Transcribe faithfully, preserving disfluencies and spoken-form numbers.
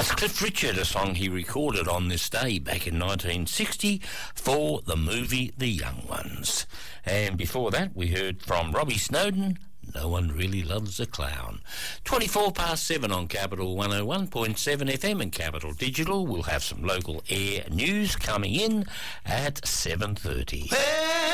was Cliff Richard, a song he recorded on this day back in nineteen sixty for the movie The Young Ones. And before that, we heard from Robbie Snowden, No One Really Loves a Clown. twenty-four past seven on Capital one oh one point seven F M and Capital Digital. We'll have some local air news coming in at seven thirty. Hey!